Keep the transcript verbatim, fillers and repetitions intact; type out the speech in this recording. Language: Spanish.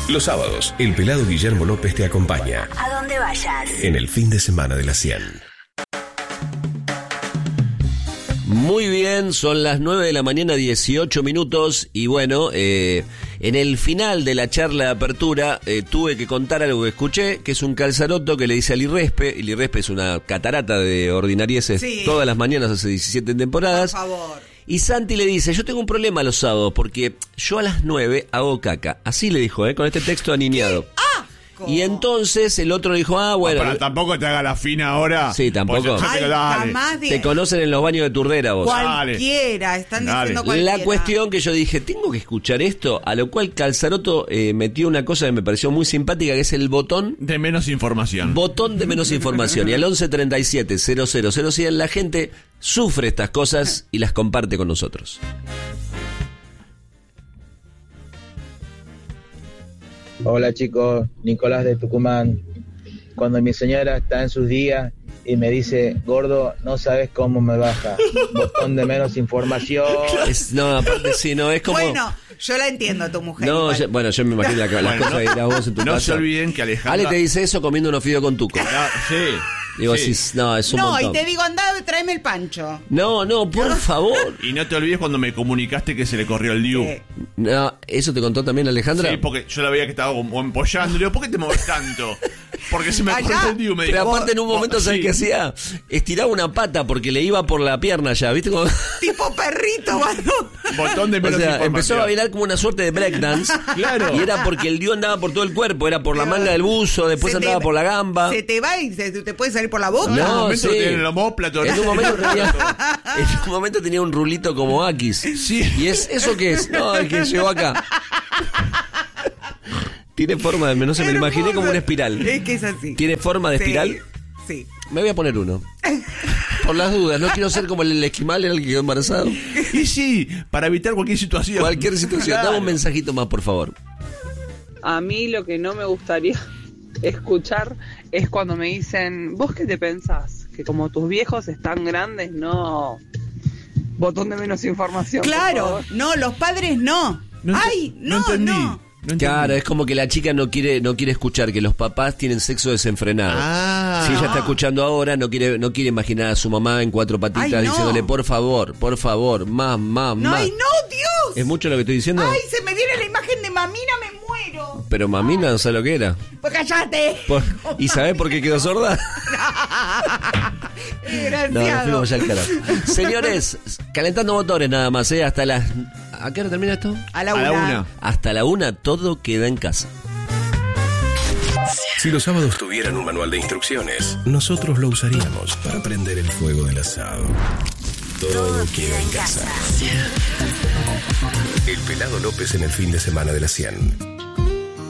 Los sábados, el pelado Guillermo López te acompaña. A donde vayas. En el fin de semana de la cien. Muy bien, son las nueve de la mañana, dieciocho minutos, y bueno, eh, en el final de la charla de apertura eh, tuve que contar algo que escuché, que es un calzaroto que le dice al Irrespe. El Irrespe es una catarata de ordinarieces, sí, todas las mañanas hace diecisiete temporadas. Por favor. Y Santi le dice, yo tengo un problema los sábados porque yo a las nueve hago caca. Así le dijo, ¿eh? Con este texto aniñado. ¿Qué? ¡Ah! Y entonces el otro dijo, ah, bueno. No, pero tampoco te haga la fina ahora. Sí, tampoco. Ay, jamás de... Te conocen en los baños de Turdera vos. Cualquiera, están Dale. diciendo cualquiera. La cuestión que yo dije, tengo que escuchar esto, a lo cual Calzaroto eh, metió una cosa que me pareció muy simpática, que es el botón de menos información. Botón de menos información. Y al once treinta y siete cero cero cero cien la gente sufre estas cosas y las comparte con nosotros. Hola chicos, Nicolás de Tucumán. Cuando mi señora está en sus días y me dice, gordo, no sabes cómo me baja. Botón de menos información. Es, no, aparte sí, no, es como... Bueno, yo la entiendo a tu mujer. No, yo, bueno, yo me imagino la, la bueno, cosa de ir a vos en tu no casa. se olviden que Alejandra... Ale te dice eso comiendo unos fideos con tuco. No, sí. Digo, sí. sí, no, es un No, montón. y te digo, andá, tráeme el pancho. No, no, por favor. Y no te olvides cuando me comunicaste que se le corrió el Diu. Sí. No, ¿eso te contó también Alejandra? Sí, porque yo la veía que estaba como empollando. Le digo, ¿por qué te mueves tanto? Porque se me Allá. corrió el Diu. Me dijo, Pero aparte en un momento, ¿sabes sí. qué hacía? Estiraba una pata porque le iba por la pierna ya, ¿viste? Como... Tipo perrito, cuando... Botón de O menos sea, información. empezó a bailar como una suerte de breakdance. Claro. Y era porque el Diu andaba por todo el cuerpo. Era por la manga del buzo, después Se andaba te- por la gamba. Se te va y se te puede salir por la boca. En un No, momento sí. tiene el homóplato. En un momento tenía, en un momento tenía un rulito como Akis. Sí. ¿Y es eso qué es? No, el que llegó acá. Tiene forma de... No se me lo imaginé como una espiral. Es que es así. ¿Tiene forma de Sí, espiral? Sí. Me voy a poner uno. Por las dudas, no quiero ser como el esquimal, era el que quedó embarazado. Y sí, para evitar cualquier situación. Cualquier situación. Claro. Dame un mensajito más, por favor. A mí lo que no me gustaría escuchar es cuando me dicen, ¿vos qué te pensás? Que como tus viejos están grandes, no... Botón de menos información. por Claro, favor. no, los padres no. No ent- Ay, no, no entendí. no. No entendí. Claro, es como que la chica no quiere no quiere escuchar que los papás tienen sexo desenfrenado. Ah. Si ella está escuchando ahora, no quiere no quiere imaginar a su mamá en cuatro patitas Ay, no. diciéndole, por favor, por favor, más, más, No, más. ay, no, Dios. ¿Es mucho lo que estoy diciendo? Ay, se me viene la imagen de Mamina, me muero. Pero mamina no sabe lo que era. Pues cállate. Por- ¿Y sabés por qué quedó sorda? No, nos Desgraciado. fuimos ya al carajo. Señores, calentando motores nada más, ¿eh? Hasta las... ¿A qué hora termina esto? A la A la una. una. Hasta la una todo queda en casa. Si los sábados tuvieran un manual de instrucciones, nosotros lo usaríamos para prender el fuego del asado. Todo queda en casa. El pelado López en el fin de semana de la cien.